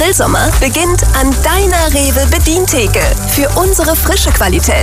Bestellsommer beginnt an deiner Rewe Bedientheke. Für unsere frische Qualität